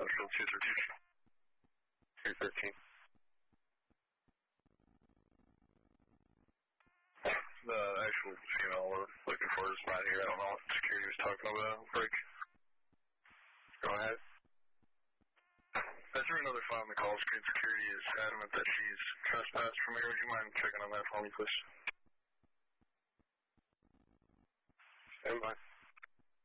Central 213. 213. The actual female we're looking for is not here. I don't know what security was talking about. Break. Go ahead. That's another file on the call screen. Security is adamant that she's trespassed from here. Would you mind checking on that for me, please? Stand by.